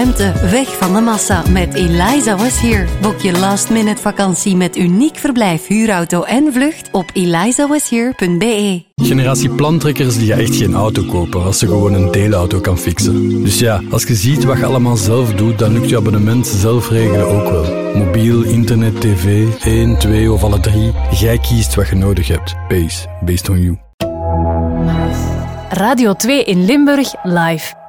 ruimte, weg van de massa met Eliza Was Here. Boek je last-minute vakantie met uniek verblijf, huurauto en vlucht op elizawashere.be. Generatie plantrekkers die gaat echt geen auto kopen als ze gewoon een deelauto kan fixen. Dus ja, als je ziet wat je allemaal zelf doet, dan lukt je abonnement zelf regelen ook wel. Mobiel, internet, tv, 1, 2 of alle 3. Jij kiest wat je nodig hebt. Based on you. Radio 2 in Limburg live.